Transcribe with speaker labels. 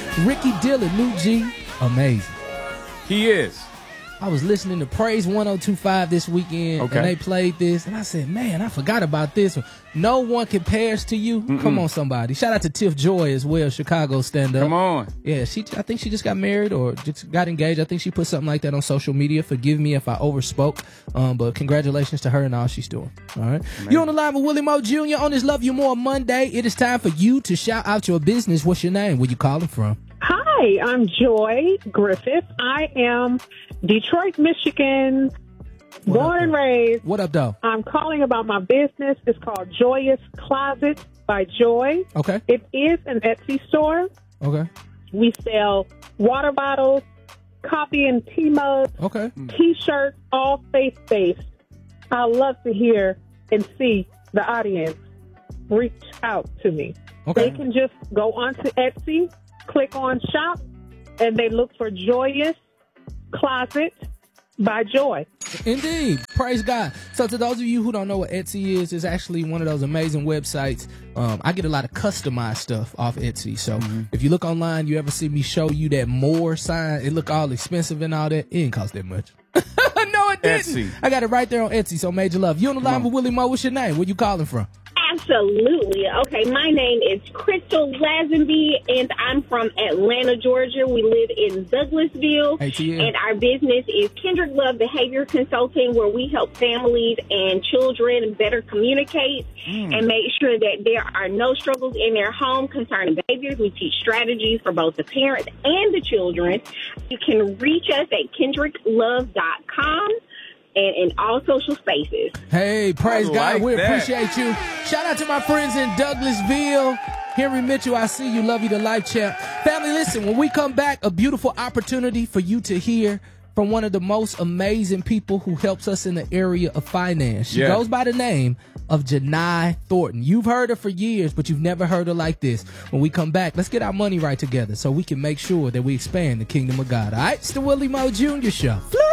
Speaker 1: Ricky Dillon, New G, amazing.
Speaker 2: He is.
Speaker 1: I was listening to Praise 1025 this weekend, and they played this, and I said, man, I forgot about this one. No One Compares to You. Come on, somebody. Shout out to Tiff Joy as well, Chicago stand-up.
Speaker 2: Come on.
Speaker 1: Yeah, I think she just got married or just got engaged. I think she put something like that on social media. Forgive me if I overspoke, but congratulations to her and all she's doing. All right. Amazing. You're on the line with Willie Moe Jr. on this Love You More Monday. It is time for you to shout out your business. What's your name? Where you calling from?
Speaker 3: Hi, I'm Joy Griffith. I am Detroit, Michigan, born and raised.
Speaker 1: What up, though?
Speaker 3: I'm calling about my business. It's called Joyous Closet by Joy.
Speaker 1: Okay.
Speaker 3: It is an Etsy store.
Speaker 1: Okay.
Speaker 3: We sell water bottles, coffee and tea mugs, T-shirts, all faith-based. I love to hear and see the audience reach out to me.
Speaker 1: Okay.
Speaker 3: They can just go onto Etsy, click on shop, and they look for Joyous Closet by Joy.
Speaker 1: Indeed. Praise God. So to those of you who don't know what Etsy is, it's actually one of those amazing websites. I get a lot of customized stuff off Etsy. So if you look online, you ever see me show you that more sign, it look all expensive and all that. It didn't cost that much. No, it didn't.
Speaker 2: Etsy.
Speaker 1: I got it right there on Etsy. So major love. You on the line with Willie Moe. What's your name? Where you calling from?
Speaker 4: Absolutely. Okay, my name is Crystal Lazenby, and I'm from Atlanta, Georgia. We live in Douglasville, and our business is Kendrick Love Behavior Consulting, where we help families and children better communicate and make sure that there are no struggles in their home concerning behaviors. We teach strategies for both the parents and the children. You can reach us at KendrickLove.com. And in all social spaces.
Speaker 1: Hey, praise God.
Speaker 2: Like
Speaker 1: We
Speaker 2: that.
Speaker 1: appreciate you. Shout out to my friends in Douglasville. Henry Mitchell, I see you. Love you, the life champ. Family, listen, when we come back, a beautiful opportunity for you to hear from one of the most amazing people who helps us in the area of finance. She goes by the name of Janai Thornton. You've heard her for years, but you've never heard her like this. When we come back, let's get our money right together so we can make sure that we expand the kingdom of God. All right? It's the Willie Moe Jr. Show.